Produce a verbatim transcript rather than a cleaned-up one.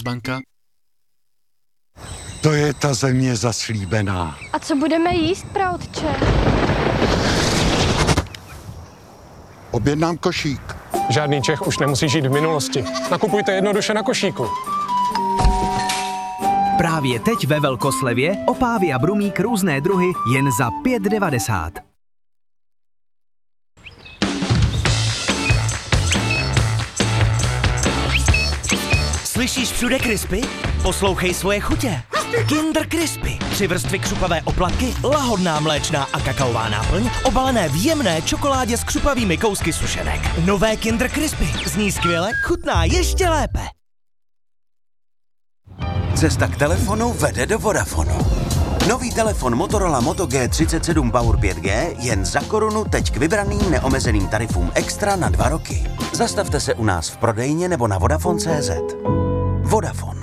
Commerzbanka. To je ta země zaslíbená. A co budeme jíst, praotče? Objednám košík. Žádný Čech už nemusí žít v minulosti. Nakupujte jednoduše na košíku. Právě teď ve velkoslevě opávy a brumík různé druhy jen za pět devadesát. Slyšíš všude Crispy? Poslouchej svoje chutě. Kinder Crispy. Tři vrstvy křupavé oplatky, lahodná mléčná a kakaová náplň, obalené v jemné čokoládě s křupavými kousky sušenek. Nové Kinder Crispy. Zní skvěle, chutná ještě lépe. Cesta k telefonu vede do Vodafonu. Nový telefon Motorola Moto G třicet sedm Power pět G jen za korunu teď k vybraným neomezeným tarifům extra na dva roky. Zastavte se u nás v prodejně nebo na Vodafone tečka cé zet. Vodafone.